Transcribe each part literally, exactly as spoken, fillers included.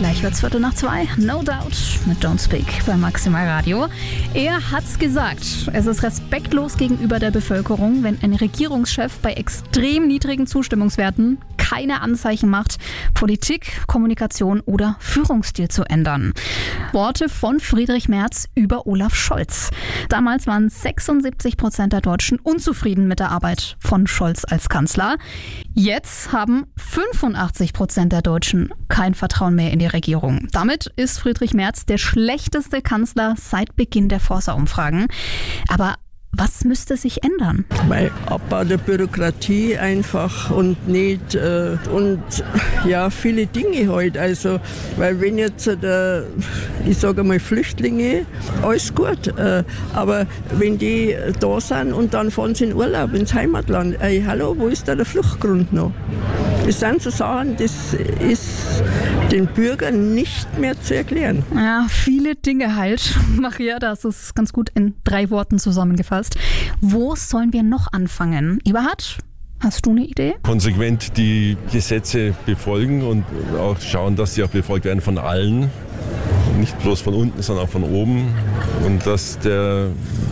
Gleich wird's Viertel nach zwei. No Doubt mit Don't Speak bei Maximal Radio. Er hat's gesagt. Es ist respektlos gegenüber der Bevölkerung, wenn ein Regierungschef bei extrem niedrigen Zustimmungswerten keine Anzeichen macht, Politik, Kommunikation oder Führungsstil zu ändern. Worte von Friedrich Merz über Olaf Scholz. Damals waren sechsundsiebzig Prozent der Deutschen unzufrieden mit der Arbeit von Scholz als Kanzler. Jetzt haben fünfundachtzig Prozent der Deutschen kein Vertrauen mehr in die Regierung. Damit ist Friedrich Merz der schlechteste Kanzler seit Beginn der Forsa-Umfragen. Aber was müsste sich ändern? Bei Abbau der Bürokratie einfach und nicht äh, und ja viele Dinge halt. Also, weil wenn jetzt äh, ich sage mal Flüchtlinge, alles gut, äh, aber wenn die da sind und dann fahren sie in Urlaub ins Heimatland, ey, hallo, wo ist da der Fluchtgrund noch? Das sind so Sachen, das ist den Bürgern nicht mehr zu erklären. Ja, viele Dinge halt. Maria, das ist ganz gut in drei Worten zusammengefasst. Wo sollen wir noch anfangen? Eberhard, hast du eine Idee? Konsequent die Gesetze befolgen und auch schauen, dass sie auch befolgt werden von allen. Nicht bloß von unten, sondern auch von oben. Und dass der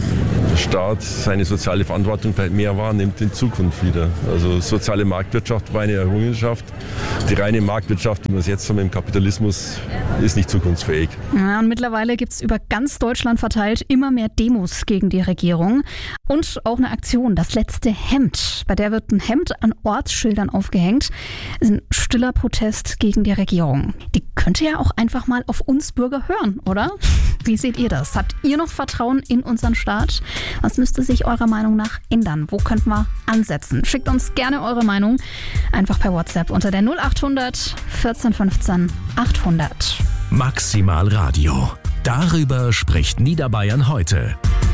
Staat seine soziale Verantwortung vielleicht mehr wahrnimmt in Zukunft wieder. Also soziale Marktwirtschaft war eine Errungenschaft. Die reine Marktwirtschaft, wie wir es jetzt haben im Kapitalismus, ist nicht zukunftsfähig. Ja, und mittlerweile gibt es über ganz Deutschland verteilt immer mehr Demos gegen die Regierung. Und auch eine Aktion, das letzte Hemd. Bei der wird ein Hemd an Ortsschildern aufgehängt. Das ist ein stiller Protest gegen die Regierung. Die könnte ja auch einfach mal auf uns Bürger hören, oder? Wie seht ihr das? Habt ihr noch Vertrauen in unseren Staat? Was müsste sich eurer Meinung nach ändern? Wo könnten wir ansetzen? Schickt uns gerne eure Meinung einfach per WhatsApp unter der null acht hundert vierzehn fünfzehn achthundert. Maximal Radio. Darüber spricht Niederbayern heute.